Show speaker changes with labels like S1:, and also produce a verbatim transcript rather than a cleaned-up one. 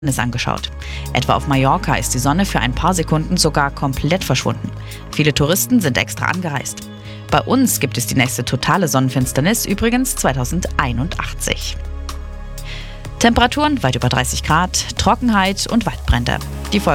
S1: angeschaut. Etwa auf Mallorca ist die Sonne für ein paar Sekunden sogar komplett verschwunden. Viele Touristen sind extra angereist. Bei uns gibt es die nächste totale Sonnenfinsternis übrigens zweitausendeinundachtzig. Temperaturen weit über dreißig Grad, Trockenheit und Waldbrände. Die